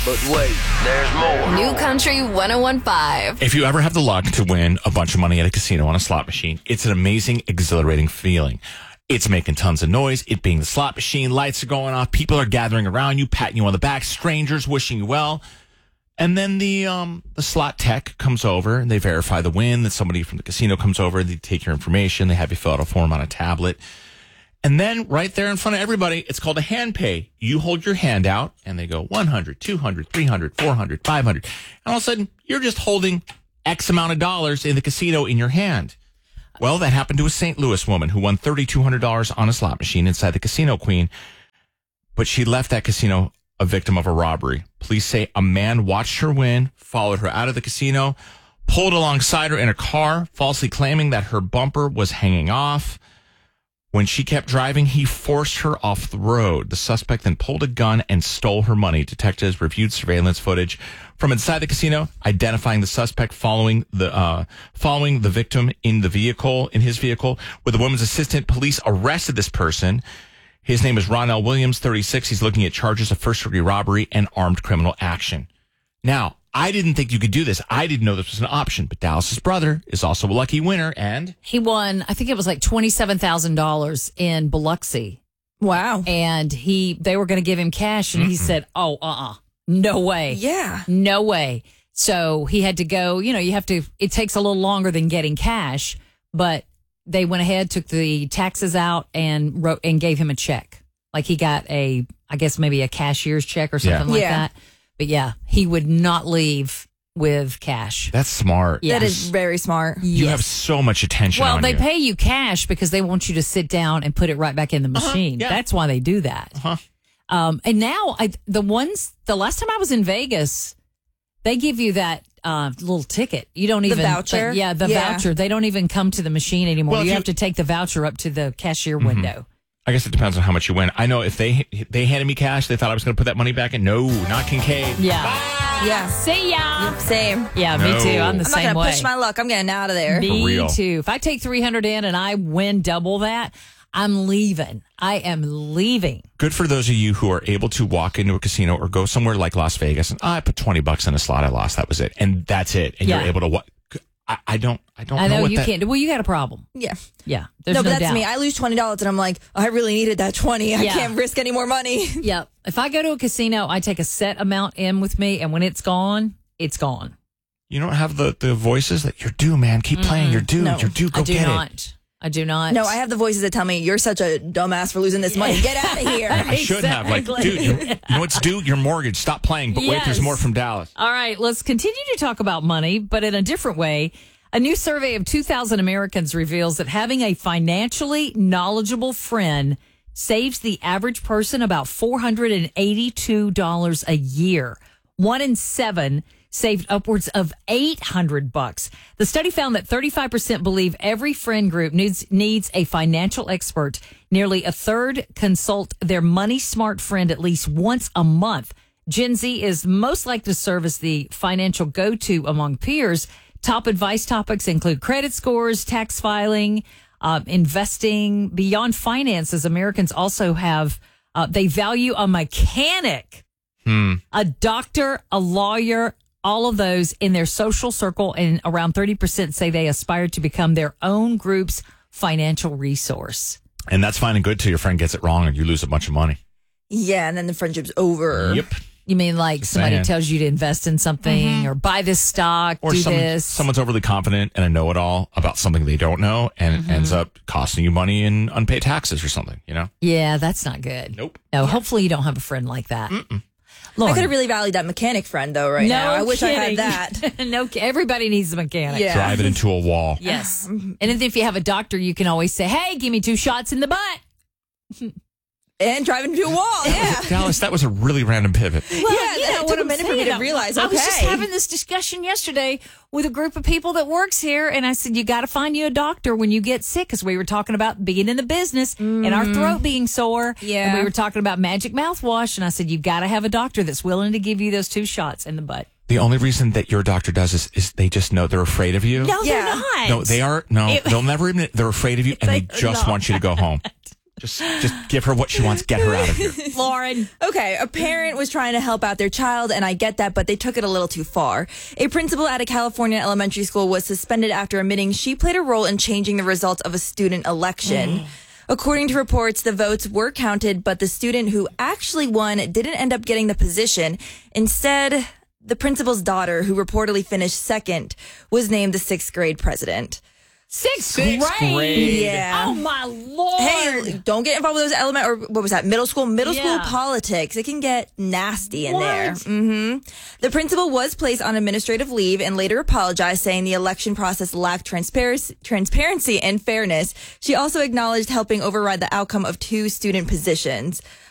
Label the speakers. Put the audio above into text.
Speaker 1: But wait, there's more.
Speaker 2: New Country 101.5.
Speaker 3: If you ever have the luck to win a bunch of money at a casino on a slot machine, it's an amazing, exhilarating feeling. It's making tons of noise. It being the slot machine, lights are going off, people are gathering around you, patting you on the back, strangers wishing you well. And then the slot tech comes over and they verify the win. Then somebody from the casino comes over, they take your information, they have you fill out a form on a tablet. And then right there in front of everybody, it's called a hand pay. You hold your hand out and they go 100, 200, 300, 400, 500. And all of a sudden, you're just holding X amount of dollars in the casino in your hand. Well, that happened to a St. Louis woman who won $3,200 on a slot machine inside the Casino Queen. But she left that casino a victim of a robbery. Police say a man watched her win, followed her out of the casino, pulled alongside her in a car, falsely claiming that her bumper was hanging off. When she kept driving, he forced her off the road. The suspect then pulled a gun and stole her money. Detectives reviewed surveillance footage from inside the casino, identifying the suspect following the victim in his vehicle. With the woman's assistant, police arrested this person. His name is Ronell Williams, 36. He's looking at charges of first-degree robbery and armed criminal action. Now, I didn't think you could do this. I didn't know this was an option, but Dallas's brother is also a lucky winner, and
Speaker 4: he won, I think it was like $27,000 in Biloxi.
Speaker 5: Wow.
Speaker 4: And they were going to give him cash, and he said, no way.
Speaker 5: Yeah.
Speaker 4: No way. So he had to go, it takes a little longer than getting cash, but they went ahead, took the taxes out, and gave him a check. Like he got I guess maybe a cashier's check or something like that. But yeah, he would not leave with cash.
Speaker 3: That's smart.
Speaker 5: Yes. That is very smart.
Speaker 3: You have so much attention on you.
Speaker 4: Well, they pay you cash because they want you to sit down and put it right back in the machine.
Speaker 3: Yeah.
Speaker 4: That's why they do that. And now, the last time I was in Vegas, they give you that little ticket. You don't even...
Speaker 5: The voucher?
Speaker 4: The voucher. They don't even come to the machine anymore.
Speaker 3: Well,
Speaker 4: you have to take the voucher up to the cashier window.
Speaker 3: I guess it depends on how much you win. I know if they handed me cash, they thought I was going to put that money back in. No, not Kincaid.
Speaker 4: Yeah.
Speaker 5: Yeah.
Speaker 4: See ya.
Speaker 5: Same.
Speaker 4: Yeah, me too. I'm the same
Speaker 5: not going
Speaker 4: way.
Speaker 5: to push my luck. I'm getting out of there.
Speaker 4: Me too. If I take 300 in and I win double that, I'm leaving. I am leaving.
Speaker 3: Good for those of you who are able to walk into a casino or go somewhere like Las Vegas and I put $20 in a slot. I lost. That was it. And that's it. And you're able to what? I don't know what
Speaker 4: you can't. Well, you got a problem.
Speaker 5: Yeah.
Speaker 4: Yeah. There's
Speaker 5: No, but that's
Speaker 4: doubt.
Speaker 5: me. I lose $20 and I'm like, I really needed that 20. I can't risk any more money.
Speaker 4: Yeah. If I go to a casino, I take a set amount in with me, and when it's gone, it's gone.
Speaker 3: You don't have the voices that you're due, man. Keep playing. You're due.
Speaker 5: No.
Speaker 3: You're due. Go get it.
Speaker 4: I do not.
Speaker 5: No, I have the voices that tell me, you're such a dumbass for losing this money. Get out of here.
Speaker 3: I should have. Like, dude, you know what's due? Your mortgage. Stop playing. But wait, there's more from Dallas.
Speaker 4: All right. Let's continue to talk about money, but in a different way. A new survey of 2,000 Americans reveals that having a financially knowledgeable friend saves the average person about $482 a year. 1 in 7 saved upwards of $800. The study found that 35% believe every friend group needs a financial expert. Nearly a third consult their money smart friend at least once a month. Gen Z is most likely to serve as the financial go-to among peers. Top advice topics include credit scores, tax filing, investing. Beyond finances, Americans also have, they value a mechanic, a doctor, a lawyer, all of those in their social circle. And around 30% say they aspire to become their own group's financial resource.
Speaker 3: And that's fine and good till your friend gets it wrong and you lose a bunch of money.
Speaker 5: Yeah, and then the friendship's over.
Speaker 3: Yep.
Speaker 4: You mean like somebody tells you to invest in something or buy this stock,
Speaker 3: or
Speaker 4: this?
Speaker 3: Someone's overly confident and a know-it-all about something they don't know and it ends up costing you money in unpaid taxes or something, you know?
Speaker 4: Yeah, that's not good.
Speaker 3: Nope.
Speaker 4: No, hopefully you don't have a friend like that.
Speaker 5: I could have really valued that mechanic friend, though, right now. I wish I had that.
Speaker 4: No, everybody needs a mechanic.
Speaker 5: Yeah.
Speaker 3: Drive it into a wall.
Speaker 4: Yes. And if you have a doctor, you can always say, hey, give me 2 shots in the butt.
Speaker 5: And driving into a wall, yeah.
Speaker 3: Dallas, that was a really random pivot.
Speaker 4: Well,
Speaker 5: it took a minute for me to realize,
Speaker 4: I was just
Speaker 5: okay.
Speaker 4: having this discussion yesterday with a group of people that works here, and I said, you got to find you a doctor when you get sick, because we were talking about being in the business and our throat being sore.
Speaker 5: Yeah.
Speaker 4: And we were talking about magic mouthwash, and I said, you got to have a doctor that's willing to give you those 2 shots in the butt.
Speaker 3: The only reason that your doctor does this is they just know they're afraid of you.
Speaker 4: No,
Speaker 5: Yeah.
Speaker 4: they're not.
Speaker 3: No, they are. No, they'll never admit they're afraid of you, and they just want you to go home. Just give her what she wants. Get her out of here.
Speaker 4: Lauren.
Speaker 5: Okay, a parent was trying to help out their child, and I get that, but they took it a little too far. A principal at a California elementary school was suspended after admitting she played a role in changing the results of a student election. According to reports, the votes were counted, but the student who actually won didn't end up getting the position. Instead, the principal's daughter, who reportedly finished second, was named the 6th grade president.
Speaker 4: Sixth
Speaker 3: grade.
Speaker 5: Yeah.
Speaker 4: Oh, my Lord.
Speaker 5: Hey, don't get involved with those what was that? Middle school politics. It can get nasty in there. The principal was placed on administrative leave and later apologized, saying the election process lacked transparency and fairness. She also acknowledged helping override the outcome of 2 student positions.